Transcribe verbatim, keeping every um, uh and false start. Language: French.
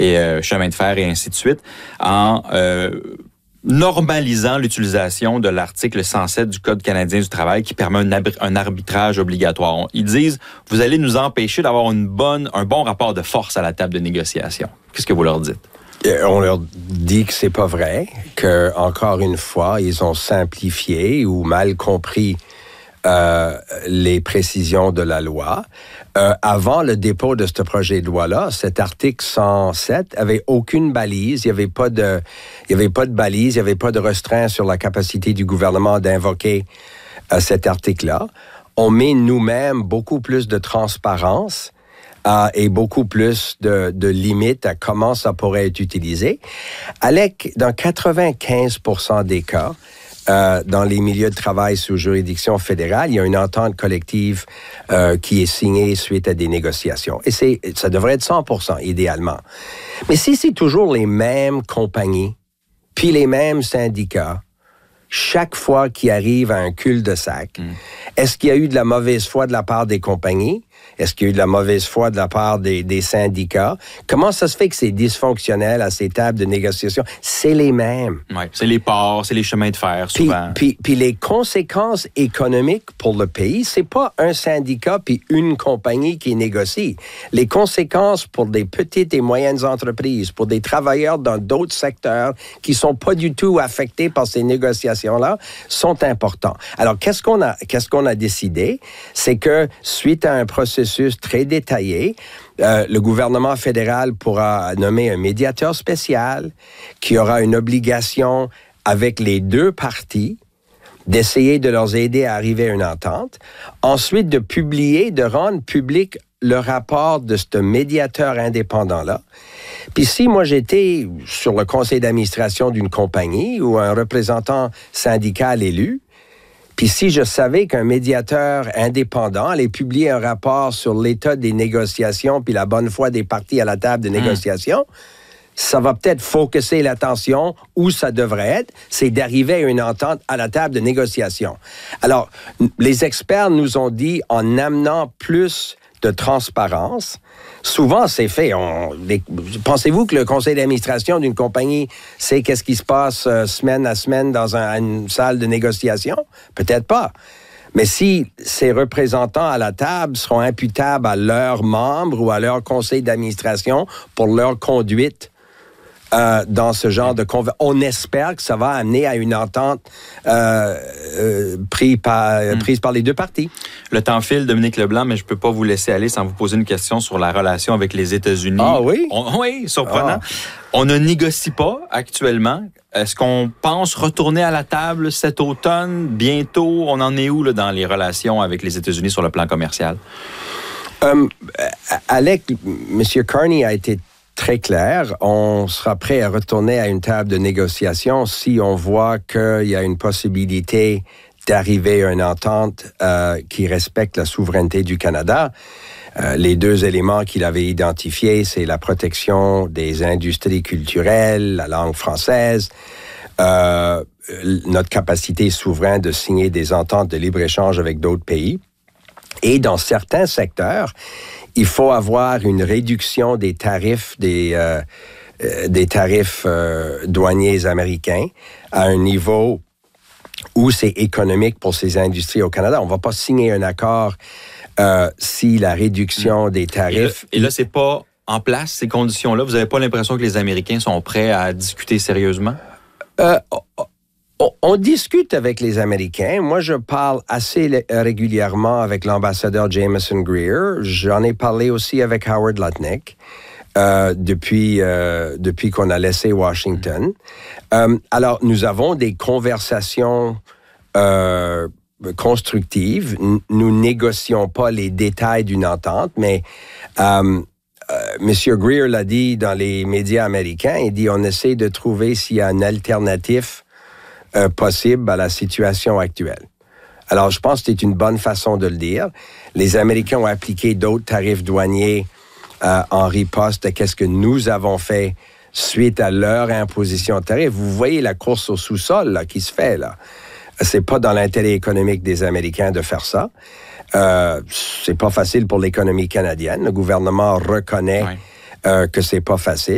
et euh, chemin de fer et ainsi de suite, en euh, normalisant l'utilisation de l'article cent sept du Code canadien du travail qui permet un, abri- un arbitrage obligatoire. Ils disent, vous allez nous empêcher d'avoir une bonne, un bon rapport de force à la table de négociation. Qu'est-ce que vous leur dites? On leur dit que c'est pas vrai, que encore une fois, ils ont simplifié ou mal compris euh, les précisions de la loi. Euh, avant le dépôt de ce projet de loi-là, cet article cent sept avait aucune balise, il y avait pas de, il y avait pas de balise, il y avait pas de restreint sur la capacité du gouvernement d'invoquer euh, cet article-là. On met nous-mêmes beaucoup plus de transparence euh, et beaucoup plus de, de limites à comment ça pourrait être utilisé. Alec, dans quatre-vingt-quinze pour cent des cas, Euh, dans les milieux de travail sous juridiction fédérale, il y a une entente collective euh, qui est signée suite à des négociations. Et c'est, ça devrait être cent pour cent idéalement. Mais si c'est toujours les mêmes compagnies, puis les mêmes syndicats, chaque fois qu'il arrive à un cul-de-sac, mmh. est-ce qu'il y a eu de la mauvaise foi de la part des compagnies? Est-ce qu'il y a eu de la mauvaise foi de la part des, des syndicats? Comment ça se fait que c'est dysfonctionnel à ces tables de négociation? C'est les mêmes. Oui, c'est les ports, c'est les chemins de fer, souvent. Puis, puis, puis les conséquences économiques pour le pays, c'est pas un syndicat puis une compagnie qui négocie. Les conséquences pour des petites et moyennes entreprises, pour des travailleurs dans d'autres secteurs qui sont pas du tout affectés par ces négociations-là, sont importants. Alors, qu'est-ce qu'on a, qu'est-ce qu'on a décidé? C'est que, suite à un processus très détaillé, euh, le gouvernement fédéral pourra nommer un médiateur spécial qui aura une obligation avec les deux parties d'essayer de leur aider à arriver à une entente. Ensuite, de publier, de rendre public le rapport de ce médiateur indépendant-là. Puis si moi j'étais sur le conseil d'administration d'une compagnie ou un représentant syndical élu, puis si je savais qu'un médiateur indépendant allait publier un rapport sur l'état des négociations puis la bonne foi des parties à la table de négociation, mmh. ça va peut-être focuser l'attention où ça devrait être, c'est d'arriver à une entente à la table de négociation. Alors, les experts nous ont dit, en amenant plus de transparence, souvent c'est fait. On, les, pensez-vous que le conseil d'administration d'une compagnie sait qu'est-ce qui se passe euh, semaine à semaine dans un, une salle de négociation? Peut-être pas. Mais si ces représentants à la table seront imputables à leurs membres ou à leur conseil d'administration pour leur conduite Euh, dans ce genre de conversation. On espère que ça va amener à une entente euh, euh, prise, par, mm. prise par les deux parties. Le temps file, Dominique Leblanc, mais je ne peux pas vous laisser aller sans vous poser une question sur la relation avec les États-Unis. Ah oui? On, oui, surprenant. Ah. On ne négocie pas actuellement. Est-ce qu'on pense retourner à la table cet automne, bientôt? On en est où là, dans les relations avec les États-Unis sur le plan commercial? Um, Alec, M. Carney a été très clair. On sera prêt à retourner à une table de négociation si on voit qu'il y a une possibilité d'arriver à une entente euh, qui respecte la souveraineté du Canada. Euh, les deux éléments qu'il avait identifiés, c'est la protection des industries culturelles, la langue française, euh, notre capacité souveraine de signer des ententes de libre-échange avec d'autres pays. Et dans certains secteurs, il faut avoir une réduction des tarifs des, euh, euh, des tarifs euh, douaniers américains à un niveau où c'est économique pour ces industries au Canada. On ne va pas signer un accord euh, si la réduction des tarifs... Et là, et là c'est pas en place, ces conditions-là? Vous n'avez pas l'impression que les Américains sont prêts à discuter sérieusement? Euh, On, on discute avec les Américains. Moi, je parle assez régulièrement avec l'ambassadeur Jameson Greer. J'en ai parlé aussi avec Howard Lutnick euh, depuis, euh, depuis qu'on a laissé Washington. Euh, alors, nous avons des conversations euh, constructives. N- nous négocions pas les détails d'une entente, mais... Euh, Euh, M. Greer l'a dit dans les médias américains. Il dit on essaie de trouver s'il y a une alternative euh, possible à la situation actuelle. Alors, je pense que c'est une bonne façon de le dire. Les Américains ont appliqué d'autres tarifs douaniers euh, en riposte à qu'est-ce que nous avons fait suite à leur imposition de tarifs. Vous voyez la course au sous-sol là, qui se fait là. C'est pas dans l'intérêt économique des Américains de faire ça. Euh, c'est pas facile pour l'économie canadienne. Le gouvernement reconnaît ouais. euh, que c'est pas facile.